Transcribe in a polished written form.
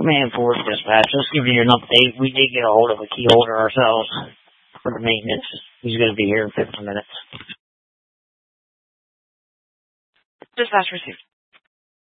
Command Force Dispatch. Let's give you an update. We did get a hold of a key holder ourselves for the maintenance. He's going to be here in 15 minutes. Dispatch received.